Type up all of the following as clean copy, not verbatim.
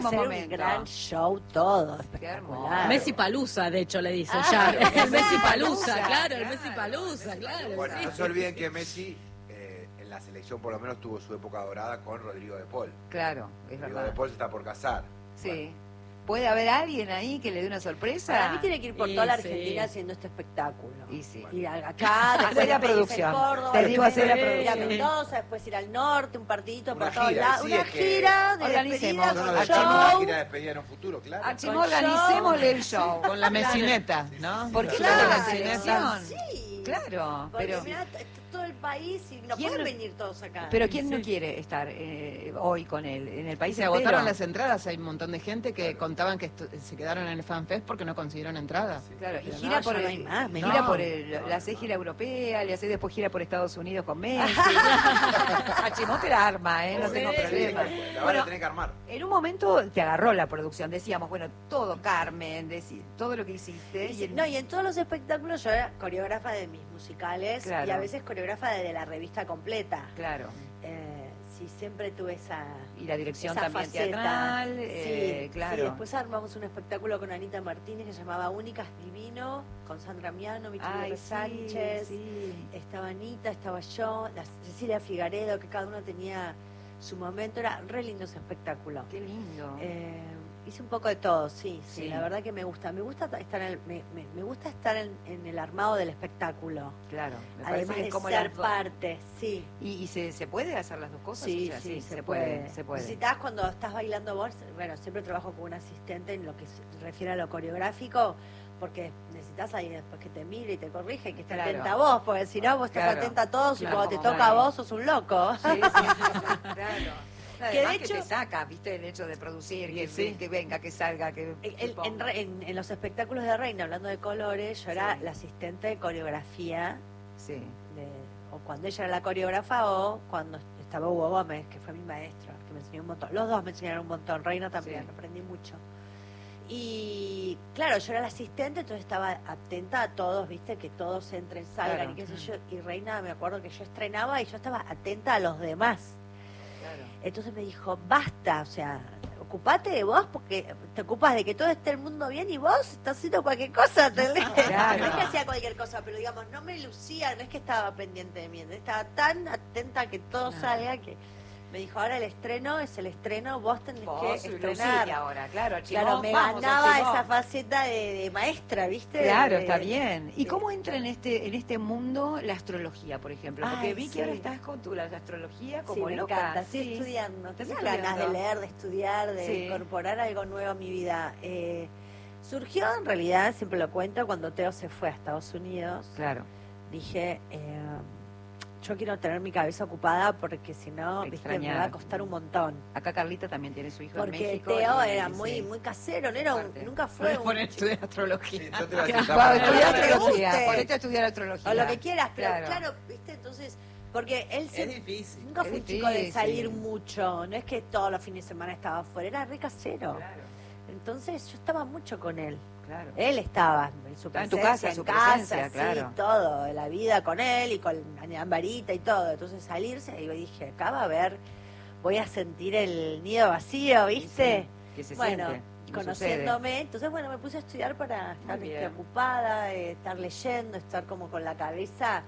Ser un momento. gran show todo, espectacular. Messi Palusa, de hecho, le dicen ya. El Messi Palusa, claro, el Messi Palusa, claro. Bueno, sí. no se olviden que Messi en la selección por lo menos tuvo su época dorada con Rodrigo de Paul. Claro, es Rodrigo de verdad. Paul se está por casar. Sí. ¿Puede haber alguien ahí que le dé una sorpresa? Para mí tiene que ir por Y toda la sí. Argentina haciendo este espectáculo. Y sí. Ir acá, después Hacer la irse a producción. Córdoba, Te digo, hacer la después ir a producción. Mendoza, después ir al norte, un partidito Una por todos gira, lados. sí, Una es que gira de organicemos. despedida No, con no, después una show. gira de despedida en un futuro, claro. Archimó, Con organicémosle el show. Con la mesineta, ¿no? ¿Por qué Claro, la selección? Sí. Claro, Porque pero... mirá, todo el país y no ¿Quién pueden no- venir todos acá. Pero ¿quién no quiere estar hoy con él? En el país Se entero. agotaron las entradas, hay un montón de gente que contaban que se quedaron en el FanFest porque no consiguieron entradas. Claro, y Pero gira no, por ya no el, hay más, me gira no. por el, le hace gira europea, le hace después gira por Estados Unidos con Messi. Archimó te la arma, no tengo Sí, problema. La van Bueno, a tener que armar. en un momento te agarró la producción, decíamos, bueno, todo Carmen, todo lo que hiciste. Y, no, y en todos los espectáculos yo era coreógrafa de mis musicales Claro. y a veces coreógrafa de la revista completa. Claro, Sí, siempre tuve esa y la dirección esa también faceta. teatral, Sí, claro. sí, después armamos un espectáculo con Anita Martínez que se llamaba Únicas Divino, con Sandra Miano, Michi Ay, Gutiérrez sí, Sánchez, sí. estaba Anita, estaba yo, Cecilia Figaredo, que cada uno tenía su momento, era re lindo ese espectáculo. Qué lindo. Hice un poco de todo, sí, Sí. la verdad que me gusta estar me gusta estar en el armado del espectáculo, Claro, me además parece que de es como ser las dos. parte, sí. ¿Y se puede hacer las dos cosas? Sí, O sea, sí, se puede. Necesitas cuando estás bailando vos, bueno, siempre trabajo con un asistente en lo que se refiere a lo coreográfico, porque necesitas ahí después que te mire y te corrige y que esté Claro. atenta a vos, porque si no, vos estás Claro. atenta a todos Claro, y cuando te como toca a Dani. vos sos un loco. Sí, sí, sí, claro. Que Además de que hecho- te saca, viste, el hecho de producir, que, Sí. que venga, que salga, que... En los espectáculos de Reina, hablando de colores, yo era Sí. la asistente de coreografía, Sí, o cuando ella era la coreógrafa o cuando estaba Hugo Gómez, que fue mi maestro, que me enseñó un montón. Los dos me enseñaron un montón, Reina también, Sí. aprendí mucho. Y claro, yo era la asistente, entonces estaba atenta a todos, viste, que todos entren, salgan Claro. y qué sé yo. Y Reina, me acuerdo que yo estrenaba y yo estaba atenta a los demás. claro. Entonces me dijo, basta, o sea, ocupate de vos porque te ocupas de que todo esté el mundo bien y vos estás haciendo cualquier cosa, ¿entendés? Claro. No es que hacía cualquier cosa, pero digamos, no me lucía, no es que estaba pendiente de mí, estaba tan atenta a que todo salga que me dijo, ahora el estreno es el estreno, vos tenés Vos, que estrenar. Lucía ahora, claro, Archimó, Claro, me vamos, ganaba Archimó. esa faceta de maestra, ¿viste? Claro, De- está bien. ¿Y de- cómo entra en este mundo la astrología, por ejemplo? Porque Ay, vi que sí. ahora estás con la astrología Sí, como me loca. encanta, estoy Sí. estudiando, ¿Estás tenía ganas de estudiando? leer, de estudiar, de Sí. incorporar algo nuevo a mi vida. Surgió en realidad, siempre lo cuento, cuando Teo se fue a Estados Unidos, Claro, dije, yo quiero tener mi cabeza ocupada porque si no, viste, me Extrañar. va a costar un montón. acá Carlita también tiene su hijo en Porque México. Teo y- era sí. muy muy casero, no era Aparte. nunca fue un Poner estudiar astrología. Sí, yo te iba a decir, Claro, está estudiar para- Lo que te astrología, guste. ponete a estudiar astrología. o lo que quieras, pero Claro. claro, viste, entonces, porque él Es siempre, difícil. nunca es fue un chico de difícil. salir mucho, no es que todos los fines de semana estaba afuera, era re casero. Claro, Entonces yo estaba mucho con él. claro. Él estaba en su Estaba en tu presencia, casa, su en casa, presencia, sí, claro. todo, de la vida con él y con Ambarita y todo. Entonces salirse, y yo dije, acá va a ver, voy a sentir el nido vacío, ¿viste? Sí, que se Bueno, siente. no conociéndome, entonces bueno, me puse a estudiar para estar Muy bien. ocupada, estar leyendo, estar como con la cabeza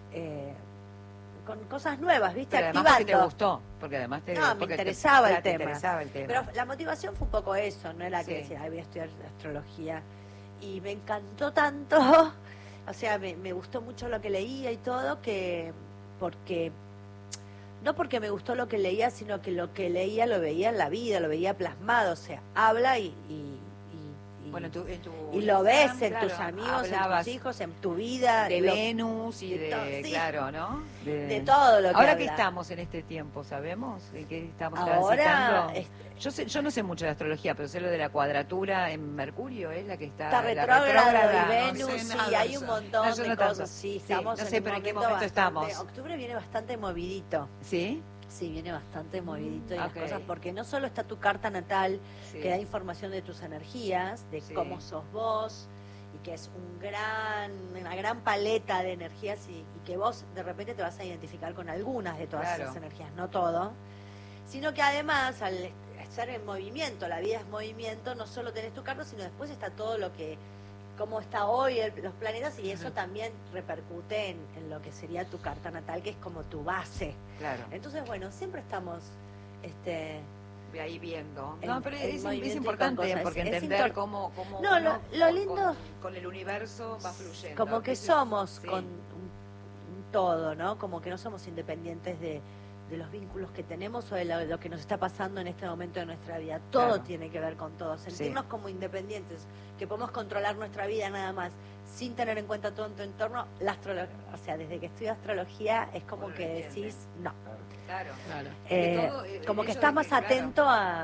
con cosas nuevas, sucede. ¿viste? Pero además porque te Activando. gustó, porque además te... No, me porque te- interesaba el te tema. interesaba el tema. Pero la motivación fue un poco eso, no era que Sí. decir, ay, voy a estudiar astrología. Y me encantó tanto, o sea, me gustó mucho lo que leía y todo, que porque, no porque me gustó lo que leía, sino que lo que leía lo veía en la vida, lo veía plasmado, o sea, habla y Bueno, en tu y lo ves Instagram, en claro, tus amigos, en hablabas tus hijos, en tu vida, de lo- Venus y de de, todo, sí. claro, ¿no? de todo lo que Ahora que habla. estamos en este tiempo, ¿sabemos? ¿En qué estamos Ahora, transitando? Yo no sé mucho de astrología, pero sé lo de la cuadratura en Mercurio, es la que está... está la retrógrado y no Venus, sé sí, nada hay de un eso. montón No, yo de no tanto. cosas, sí, Sí, estamos no en sé, un pero ¿en qué momento momento bastante- estamos? Octubre viene bastante movidito, ¿Sí? sí, viene bastante movidito y ok. las cosas, porque no solo está tu carta natal, Sí. que da información de tus energías, de Sí. cómo sos vos, y que es una gran paleta de energías y que vos de repente te vas a identificar con algunas de todas Claro. esas energías, no todo, sino que además estar en movimiento, la vida es movimiento, no solo tenés tu carta, sino después está todo lo que, cómo está hoy los planetas, y eso también repercute en lo que sería tu carta natal, que es como tu base. Claro. Entonces, bueno, siempre estamos De ahí viendo. En- No, pero en es movimiento y con importante cosas. porque Es entender cómo No, uno lo lindo- con el universo va fluyendo. como que Entonces, somos sí. con un todo, ¿no? Como que no somos independientes de los vínculos que tenemos o de lo que nos está pasando en este momento de nuestra vida. Todo Claro. tiene que ver con todo. Sentirnos como independientes, que podemos controlar nuestra vida nada más, sin tener en cuenta todo en tu entorno, la astrología, o sea, desde que estudio astrología es como Uno lo que entiende. decís, no. Claro. Claro. Porque todo, Como el que hecho estás de más claro, atento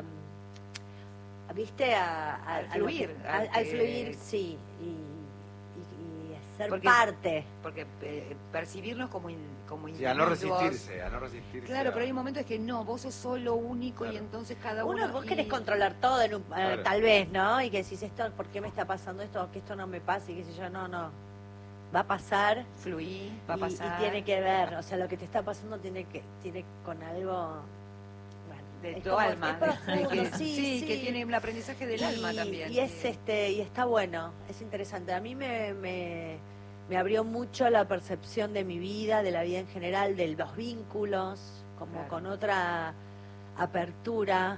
¿viste? Al a lo que- fluir, al al que- fluir, sí. Y ser Porque- parte. porque percibirnos como como Sí, a no individuos. resistirse. Claro, pero hay momentos que no, vos sos solo único Claro. y entonces cada uno... Vos y- querés controlar todo en Claro. tal vez, ¿no? Y que decís esto, ¿por qué me está pasando esto? Que esto no me pase, y qué sé yo, no. Va a pasar, Fluir, va a y pasar. tiene que ver, o sea, lo que te está pasando tiene con algo, bueno, De es tu como- alma. es profundo, que, sí, que tiene el aprendizaje del alma también. Y es y está bueno, es interesante. A mí me abrió mucho la percepción de mi vida, de la vida en general, de los vínculos, como Claro. con otra apertura,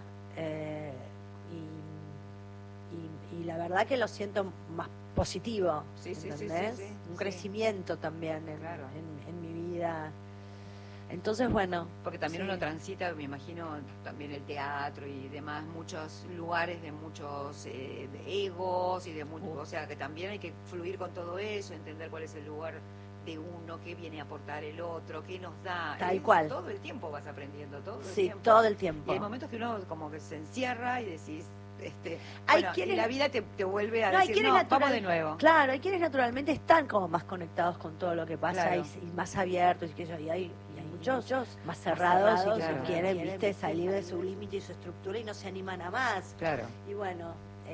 y la verdad que lo siento más positivo, Sí, sí, sí, ¿entendés? sí, sí, Un sí. crecimiento también Claro. en mi vida. Entonces, bueno, Porque también sí. uno transita, me imagino, también el teatro y demás, muchos lugares de muchos de egos y de muchos, o sea, que también hay que fluir con todo eso, entender cuál es el lugar de uno, qué viene a aportar el otro, qué nos da. Tal cual. Todo el tiempo vas aprendiendo, todo el Sí, tiempo. todo el Y tiempo. hay momentos que uno como que se encierra y decís, Hay bueno, quienes- y la vida te vuelve a No, hay decir, quienes no, natural- vamos de nuevo. Claro, hay quienes naturalmente están como más conectados con todo lo que pasa Claro. y más abiertos, y hay muchos más cerrados, cerrados y claro. que quieren, viste, salir de su límite y su estructura y no se animan a más. Claro. Y bueno,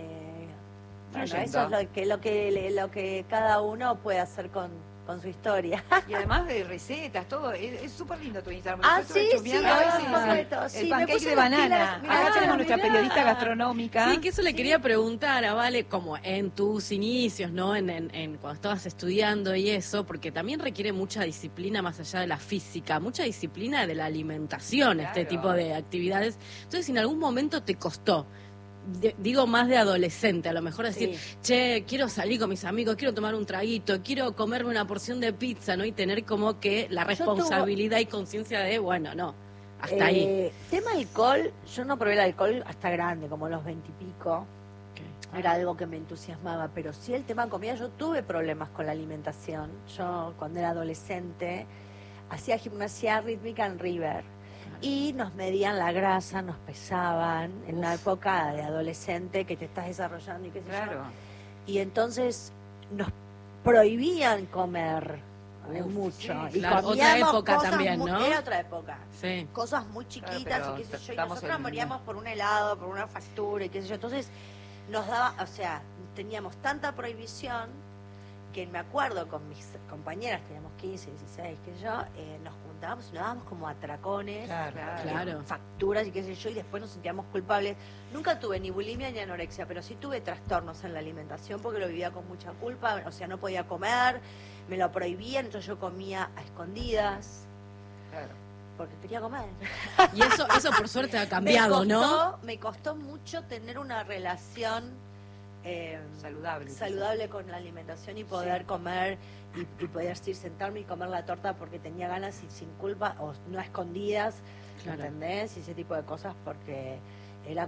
Fluyendo. eso es lo que cada uno puede hacer con su historia. Y además de recetas, todo, es súper lindo tu Instagram. Ah, Yo estuve sí, chusmeando sí, ahí, ah, sí, un poquito, el sí, me pancake puse de las banana. pilas, mirá, Acá tenemos nuestra mirá. periodista gastronómica. Sí, que eso le quería preguntar a Vale, como en tus inicios, ¿no? En cuando estabas estudiando y eso, porque también requiere mucha disciplina más allá de la física, mucha disciplina de la alimentación, este Claro. tipo de actividades. Entonces, si en algún momento te costó, digo más de adolescente, a lo mejor decir, Sí. che, quiero salir con mis amigos, quiero tomar un traguito, quiero comerme una porción de pizza, ¿no? Y tener como que la responsabilidad y conciencia de, bueno, no, hasta ahí. Tema alcohol, yo no probé el alcohol hasta grande, como los 20 y pico. Era algo que me entusiasmaba, pero sí el tema comida, yo tuve problemas con la alimentación. Yo cuando era adolescente hacía gimnasia rítmica en River y nos medían la grasa, nos pesaban en una época de adolescente que te estás desarrollando y qué sé Claro. yo. Y entonces nos prohibían comer Uf, mucho. sí, Y claro, otra comíamos época cosas también, muy- ¿no? Era otra época. Sí. Cosas muy chiquitas Claro, y qué sé pero yo, y estamos nosotros en- moríamos por un helado, por una factura y qué sé yo. Entonces nos daba, o sea, teníamos tanta prohibición que me acuerdo con mis compañeras, teníamos 15, 16, qué sé yo, nos juntábamos y nos dábamos como atracones, Claro. facturas y qué sé yo, y después nos sentíamos culpables. Nunca tuve ni bulimia ni anorexia, pero sí tuve trastornos en la alimentación porque lo vivía con mucha culpa, o sea, no podía comer, me lo prohibían, entonces yo comía a escondidas, Claro. porque quería comer. Y eso por suerte ha cambiado, ¿no? Me costó mucho tener una relación Saludable. con la alimentación y poder comer y poder sentarme y comer la torta porque tenía ganas y sin culpa, o no a escondidas, Claro. ¿entendés? Y ese tipo de cosas porque era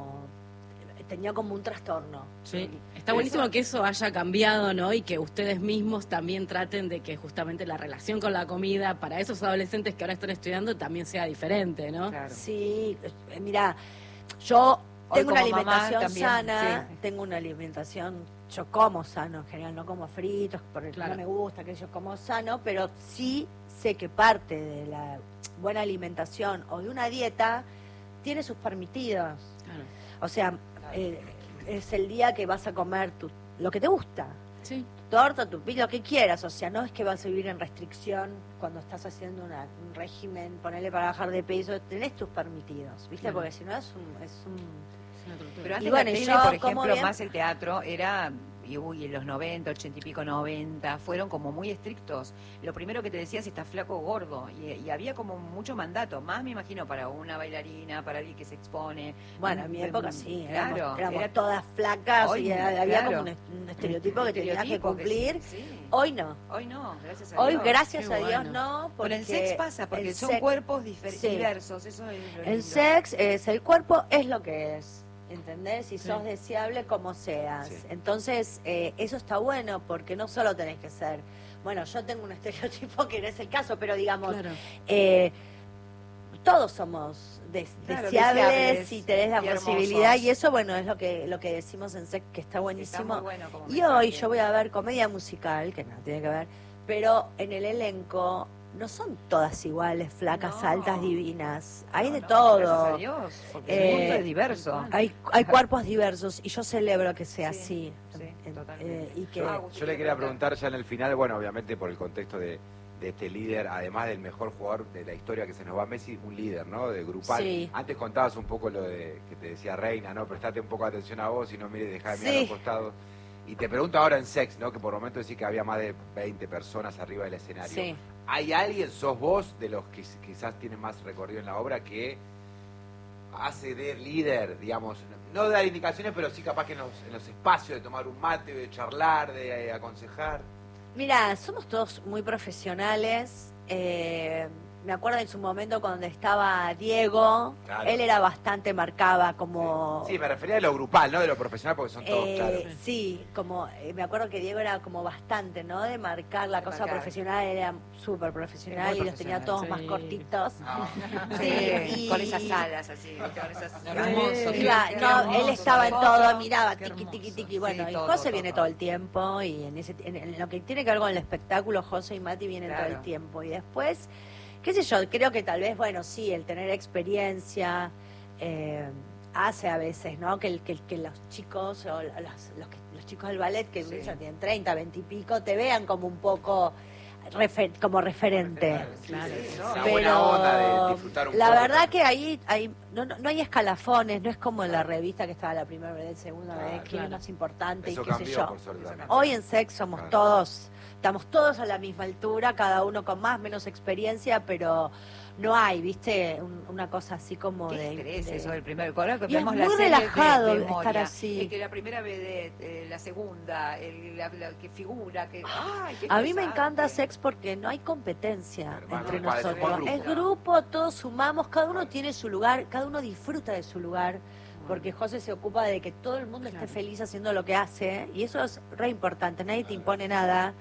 tenía como un trastorno. Sí, está buenísimo que eso haya cambiado, ¿no? Y que ustedes mismos también traten de que justamente la relación con la comida para esos adolescentes que ahora están estudiando también sea diferente, ¿no? Claro. Sí, mira, yo Hoy tengo una como mamá alimentación también, sana, sí. tengo una alimentación, yo como sano en general, no como fritos, porque Claro. no me gusta que yo como sano, pero sí sé que parte de la buena alimentación o de una dieta tiene sus permitidos. Claro. O sea, es el día que vas a comer lo que te gusta. Sí. torta, tu pizza, lo que quieras. O sea, no es que vas a vivir en restricción cuando estás haciendo un régimen, ponerle para bajar de peso, tenés tus permitidos, ¿viste? Claro. Porque si no es un Pero antes Y bueno, la y tele, yo, por como ejemplo, bien- más el teatro, era, y en los 90, 80 y pico, 90, fueron como muy estrictos. Lo primero que te decía si estás flaco o gordo, y había como mucho mandato, más me imagino para una bailarina, para alguien que se expone. Bueno, en mi época sí, claro, éramos era todas flacas Hoy, y había claro. como un estereotipo que tenías que estereotipo cumplir. sí. Hoy no. Hoy no, gracias a Hoy, Dios. gracias Qué a Dios, bueno. no. Pero Porque en sex pasa, porque el son sex- cuerpos Sí. diversos, eso es lo El lindo. sex es el cuerpo, es lo que es. ¿Entendés? Si Sí. sos deseable como seas. Sí. Entonces, eso está bueno porque no solo tenés que ser. Bueno, yo tengo un estereotipo que no es el caso, pero digamos, Claro. todos somos Claro, deseables deseables y tenés la y hermosos. posibilidad. Y eso, bueno, es lo que decimos en sex, que está Está buenísimo. muy bueno como Y hoy mensaje. yo voy a ver comedia musical, que no tiene que ver, pero en el elenco no son todas iguales, flacas, No. altas, divinas. Hay No, de no, todo. Gracias a Dios, porque el mundo es diverso. Hay cuerpos diversos y yo celebro que sea Sí, así. sí, totalmente. Y que Yo le quería preguntar ya en el final, bueno, obviamente por el contexto de este líder, además del mejor jugador de la historia que se nos va Messi, un líder, ¿no? De grupal. Sí. Antes contabas un poco lo de que te decía Reina, ¿no? Prestate un poco de atención a vos y no mires, dejá de mirar a Sí. los costados. Y te pregunto ahora en sex, ¿no? Que por momento decís que había más de 20 personas arriba del escenario. sí. ¿Hay alguien, sos vos, de los que quizás tienen más recorrido en la obra, que hace de líder, digamos, no de dar indicaciones, pero sí capaz que en los espacios de tomar un mate, de charlar, de aconsejar? Mira, somos todos muy profesionales. Me acuerdo en su momento cuando estaba Diego, Claro. él era bastante, marcaba como... Sí, me refería a lo grupal, no de lo profesional, porque son todos, claro. Sí, como me acuerdo que Diego era como bastante, ¿no? De marcar la De cosa marcar. profesional, era súper profesional Muy y los tenía profesional, todos sí. más cortitos. Ah, Sí, y- con esas alas así, ¿viste? Con esas Hermoso, Sí, Iba- qué no, hermoso. él estaba en Foto, todo, miraba, qué tiqui, hermoso. tiqui, tiqui. Bueno, Sí, y todo, José todo, viene todo. todo el tiempo, y en lo que tiene que ver con el espectáculo, José y Mati vienen todo Claro. el tiempo. Y después, qué sé yo, creo que tal vez, bueno, sí, el tener experiencia hace a veces, ¿no? Que los chicos, o los chicos del ballet, que Sí. ya tienen 30, 20 y pico, te vean como un poco como referente. Claro. Sí, Una no. buena onda de disfrutar un la poco verdad también. que ahí no hay escalafones, no es como en la revista que estaba la primera vez, segunda Claro, vez, quién es claro. más importante Eso y qué sé cambió, yo. por suerte. Eso también. Hoy en sex somos Claro. todos, estamos todos a la misma altura, cada uno con más, menos experiencia, pero no hay, viste, una cosa así como ¿Qué de... estrés de- eso del primer coro? Que Y es vemos muy la serie relajado de estar Moria. así. Es que la primera vedette, la segunda, la que figura, que... ¡Ay, qué A mí me estresante! encanta sex porque no hay competencia Claro, entre más grupal, nosotros. es grupo. Es grupo, todos sumamos, cada uno tiene su lugar, cada uno disfruta de su lugar, porque José se ocupa de que todo el mundo esté Claro. feliz haciendo lo que hace, y eso es re importante, nadie te impone nada.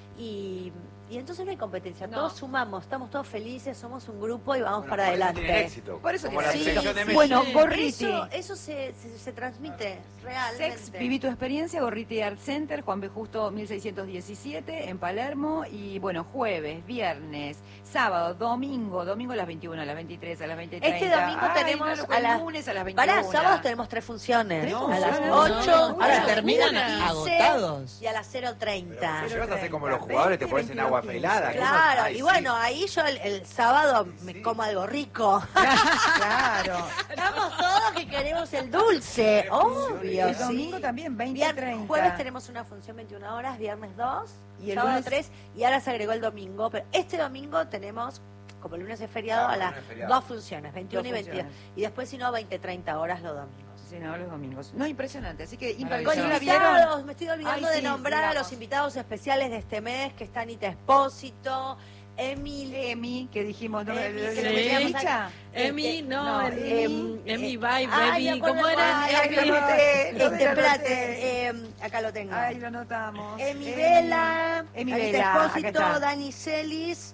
Y entonces no hay competencia, No. todos sumamos, estamos todos felices, somos un grupo y vamos Bueno, para por eso adelante. tienen éxito. Por eso Como tienen la éxito. selección de Sí, Messi. Bueno, Sí, Gorriti. Eso se transmite realmente. Sex, viví tu experiencia, Gorriti Art Center, Juan B. Justo 1617 en Palermo, y bueno, jueves, viernes, sábado, domingo a las 21, a las 23, a las 20:30. Este domingo Ay, tenemos no, a las... lunes a las 21. Pará, sábados tenemos 3 funciones. ¿Tres a las funciones? 8, No, a las terminan 1:15 agotados. y a las 0:30. Si vas a hacer como los jugadores, te pones en agua pelada. Claro, Ay, y sí. bueno, ahí yo el sábado me como algo rico. Claro. Estamos todos que queremos el dulce, obvio. El sí. domingo también, 20 Viernes, 30. jueves tenemos una función 21 horas, viernes 2, Y el sábado lunes- 3, y ahora se agregó el domingo. Pero este domingo tenemos, como el lunes es feriado, Ah, a las lunes es feriado. 2 funciones, 21 y Dos 22. funciones. Y después, si no, 20-30 horas los domingos. Sí, no, los domingos. No, impresionante. Así que Con improvisación la vieron. invitados, me estoy olvidando Ay, de sí, nombrar a digamos. los invitados especiales de este mes, que está Anita Espósito, Emily, Emi, que dijimos, no, Emi, ¿lo que de le Licha? Emi, no, Emi, Emi, bye, ay, baby, me acuerdo ¿cómo el era? nombre, Ay, lo Emi. anoté, lo espérate, anoté. acá lo tengo. Ay, lo anotamos. Emi Vela, Emi Anita Vela, acá Espósito, está. Dani Celis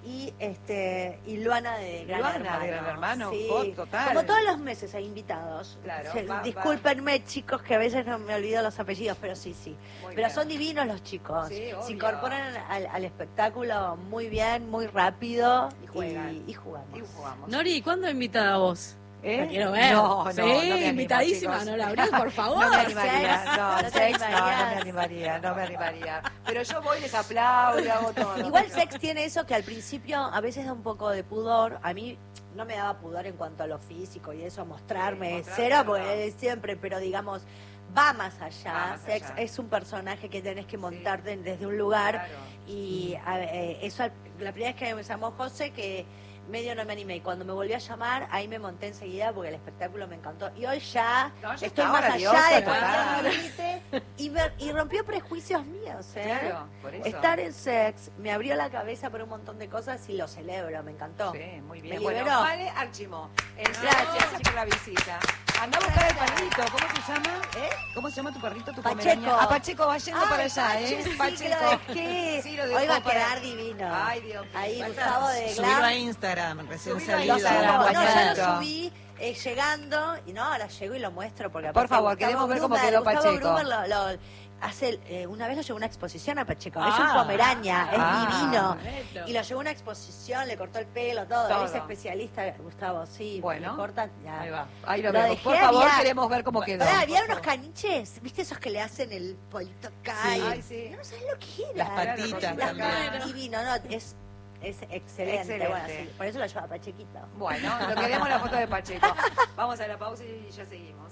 y Luana de Gran Luana Hermano. de Gran Hermano, Sí. hot, total. Como todos los meses hay invitados. Claro, va. Discúlpenme, chicos, que a veces no me olvido los apellidos, pero sí. Muy Pero bien. son divinos los chicos. Sí, obvio. Se incorporan al espectáculo muy bien, muy rápido Y juegan. y jugamos. Y jugamos. Nori, ¿cuándo invitada a vos? La quiero ver. No, sí, no me animo, invitadísima, chicos. no la abrís, por favor. No me animaría, no, ¿No te sex, no animarías? me animaría, no me animaría. Pero yo voy, les aplaudo y hago todo. Igual sex tiene eso que al principio a veces da un poco de pudor. A mí no me daba pudor en cuanto a lo físico y eso, a mostrarme, Sí, cero, mostrarte, porque siempre, pero digamos, va más allá. Va más Sex allá. es un personaje que tenés que montarte desde un lugar. Claro. Y eso, la primera vez que me llamó José, que medio no me animé. Y cuando me volvió a llamar, ahí me monté enseguida porque el espectáculo me encantó. Y hoy ya No, ya estoy está, más ahora allá diosa, de total. poner mi límite y rompió prejuicios míos. Claro, por eso. Estar en sex me abrió la cabeza por un montón de cosas y lo celebro, me encantó. Sí, muy bien. Me Bueno, liberó. Vale Archimo. Gracias. por la visita. Anda a buscar el Gracias. perrito. ¿Cómo se llama? ¿Eh? ¿Cómo se llama tu perrito, tu Pacheco. pomerania? Ah, Pacheco va yendo Ay, para allá, Pache, ¿eh? sí, Pacheco. que lo dejé. Sí, lo Hoy dejó va a para- quedar divino. Ay, Dios mío. Ahí, Falta- Gustavo de Subilo a Glam. Instagram, recién Subilo a salido. Instagram, No, mañana. ya lo subí llegando y no, ahora llego y lo muestro porque Por aparte favor, Gustavo queremos ver cómo Gruber- quedó Gustavo Pacheco. Gruber hace una vez lo llevó a una exposición a Pacheco. Es Ah. un pomerania, es Ah. divino. Perfecto. Y lo llevó a una exposición, le cortó el pelo, todo. Todo. Es especialista, Gustavo, sí. Bueno. Le corta, ya. Ahí va. Ahí lo Lo vemos. dejé, Por favor, había- queremos ver cómo quedó. Pará, había Por unos favor. caniches, ¿viste esos que le hacen el polito acá? Sí. Y- Ay, sí. Yo no sabés lo que era. Las patitas Las también. manos, divino, no, es excelente. Excelente. Bueno, sí, por eso lo lleva Pachequito. Bueno, lo queremos la foto de Pacheco. Vamos a la pausa y ya seguimos.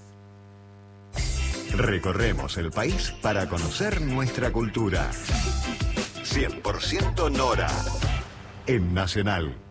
Recorremos el país para conocer nuestra cultura. 100% Nora. En Nacional.